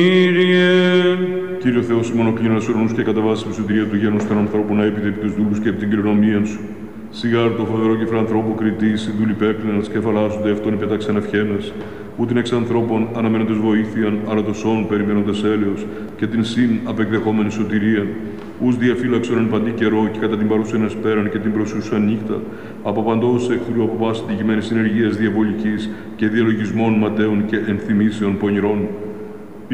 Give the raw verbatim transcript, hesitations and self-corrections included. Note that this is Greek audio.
Κύριε, Κύριο Θεός, μονοκλίνας ουρανούς και καταβάσεις τη σωτηρία του γένους των ανθρώπων, να έπειτε επί τους δούλους και επί την κληρονομία σου. Σιγάρ το φοβερό και ανθρώπου κριτής, οι δούλοι πέκλαινας και φαλάζονται αυτόν υπετάξαν ευχένας. Ούτιν εξ ανθρώπων αναμένοντες βοήθειαν, αλλά το σόν περιμένοντας έλεος, και την συν απεκδεχόμενη σωτηρίαν. Ους διαφύλαξον εν παντή καιρό και κατά την παρούσαν εσπέραν και την προσούσαν νύχτα, από παντός εχθρού από πάση τη κειμένη συνεργίας διαβολικής και διαλογισμών ματέων και ενθυμίσεων πονηρών.